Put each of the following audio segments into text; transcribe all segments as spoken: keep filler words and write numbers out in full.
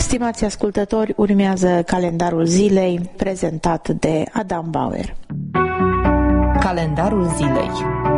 Stimați ascultători, urmează calendarul zilei prezentat de Adam Bauer. Calendarul zilei.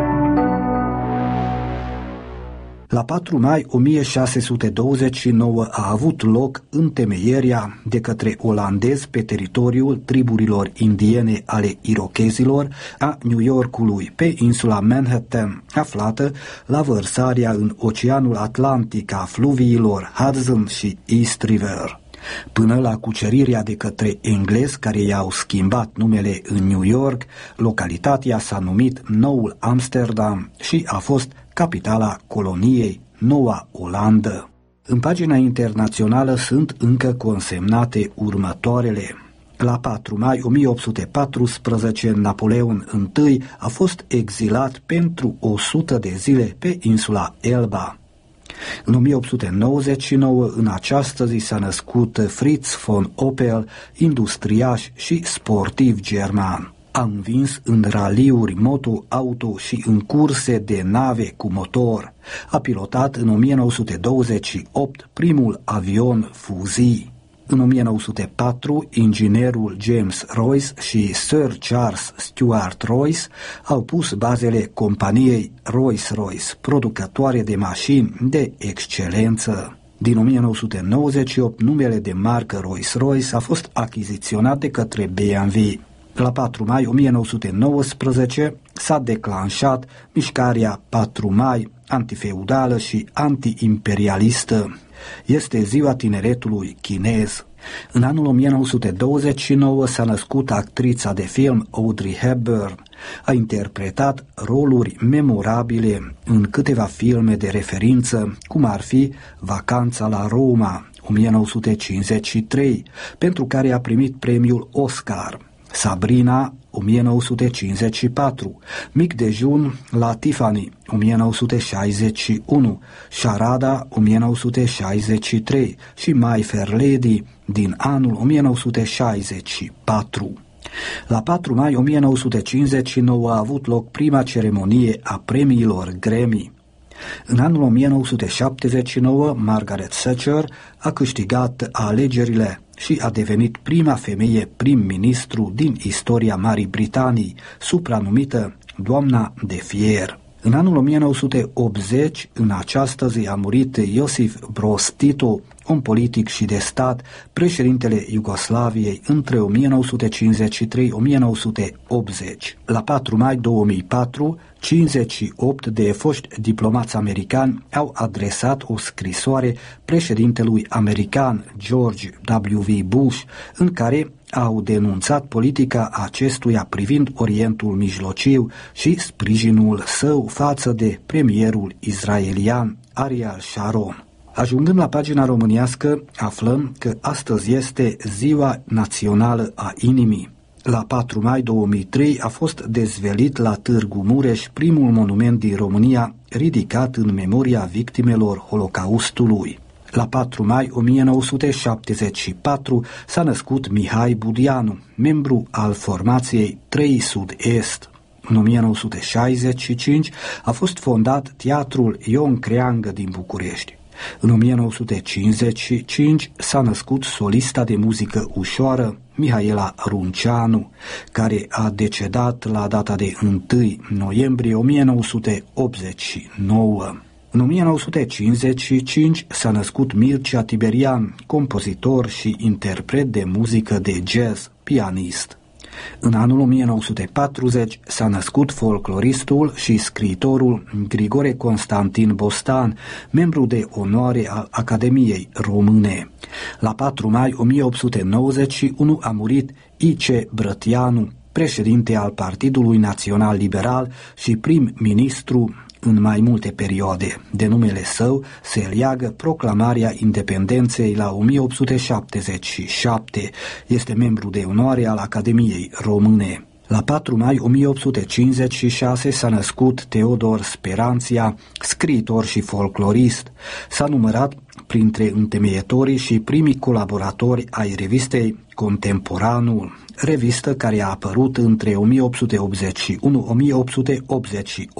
La patru mai o mie șase sute douăzeci și nouă a avut loc întemeierea de către olandezi pe teritoriul triburilor indiene ale irokezilor a New Yorkului pe insula Manhattan, aflată la vărsarea în Oceanul Atlantic a fluviilor Hudson și East River. Până la cucerirea de către englezi care i-au schimbat numele în New York, localitatea s-a numit Noul Amsterdam și a fost capitala coloniei Noua Olandă. În pagina internațională sunt încă consemnate următoarele. La patru mai o mie opt sute paisprezece, Napoleon I a fost exilat pentru o sută de zile pe insula Elba. În o mie opt sute nouăzeci și nouă, în această zi, s-a născut Fritz von Opel, industriaș și sportiv german. A învins în raliuri moto, auto și în curse de nave cu motor. A pilotat în o mie nouă sute douăzeci și opt primul avion fuzii. În o mie nouă sute patru, inginerul James Royce și Sir Charles Stuart Royce au pus bazele companiei Rolls-Royce, producătoare de mașini de excelență. Din o mie nouă sute nouăzeci și opt, numele de marcă Rolls-Royce a fost achiziționat de către B M W. La patru mai o mie nouă sute nouăsprezece s-a declanșat mișcarea patru mai, antifeudală și antiimperialistă. Este ziua tineretului chinez. În anul o mie nouă sute douăzeci și nouă s-a născut actrița de film Audrey Hepburn. A interpretat roluri memorabile în câteva filme de referință, cum ar fi Vacanța la Roma, o mie nouă sute cincizeci și trei, pentru care a primit premiul Oscar, Sabrina, o mie nouă sute cincizeci și patru, Mic dejun la Tiffany, o mie nouă sute șaizeci și unu, Șarada, o mie nouă sute șaizeci și trei și My Fair Lady din anul o mie nouă sute șaizeci și patru. La patru mai o mie nouă sute cincizeci și nouă a avut loc prima ceremonie a premiilor Grammy. În anul o mie nouă sute șaptezeci și nouă, Margaret Thatcher a câștigat alegerile și a devenit prima femeie prim-ministru din istoria Marii Britanii, supranumită Doamna de Fier. În anul o mie nouă sute optzeci, în această zi, a murit Iosif Broz Tito, un politic și de stat, președintele Iugoslaviei între o mie nouă sute cincizeci și trei - o mie nouă sute optzeci. La patru mai două mii patru, cincizeci și opt de foști diplomați americani au adresat o scrisoare președintelui american George W. Bush, în care au denunțat politica acestuia privind Orientul Mijlociu și sprijinul său față de premierul israelian Ariel Sharon. Ajungând la pagina românească, aflăm că astăzi este Ziua Națională a Inimii. La patru mai două mii trei a fost dezvăluit la Târgu Mureș primul monument din România ridicat în memoria victimelor Holocaustului. La patru mai o mie nouă sute șaptezeci și patru s-a născut Mihai Budianu, membru al formației trei Sud-Est. În o mie nouă sute șaizeci și cinci a fost fondat Teatrul Ion Creangă din București. În o mie nouă sute cincizeci și cinci s-a născut solista de muzică ușoară Mihaela Runceanu, care a decedat la data de întâi noiembrie o mie nouă sute optzeci și nouă. În o mie nouă sute cincizeci și cinci s-a născut Mircea Tiberian, compozitor și interpret de muzică de jazz, pianist. În anul o mie nouă sute patruzeci s-a născut folcloristul și scriitorul Grigore Constantin Bostan, membru de onoare al Academiei Române. La patru mai o mie opt sute nouăzeci și unu a murit I C. Brătianu, președinte al Partidului Național Liberal și prim-ministru în mai multe perioade. De numele său se leagă proclamarea independenței la o mie opt sute șaptezeci și șapte. Este membru de onoare al Academiei Române. La patru mai o mie opt sute cincizeci și șase s-a născut Teodor Speranția, scriitor și folclorist. S-a numărat printre întemeietorii și primii colaboratori ai revistei Contemporanul, revistă care a apărut între o mie opt sute optzeci și unu - o mie opt sute optzeci și opt.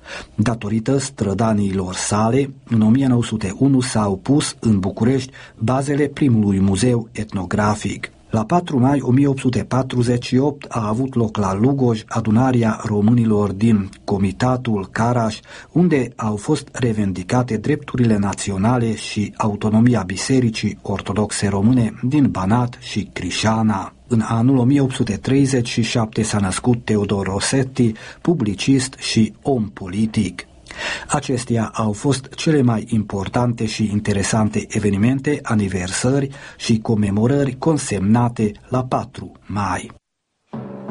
Datorită strădaniilor sale, în o mie nouă sute unu s-au pus în București bazele primului muzeu etnografic. La patru mai o mie opt sute patruzeci și opt a avut loc la Lugoj adunarea românilor din Comitatul Caraș, unde au fost revendicate drepturile naționale și autonomia Bisericii Ortodoxe Române din Banat și Crișana. În anul o mie opt sute treizeci și șapte s-a născut Teodor Rossetti, publicist și om politic. Acestea au fost cele mai importante și interesante evenimente, aniversări și comemorări consemnate la patru mai.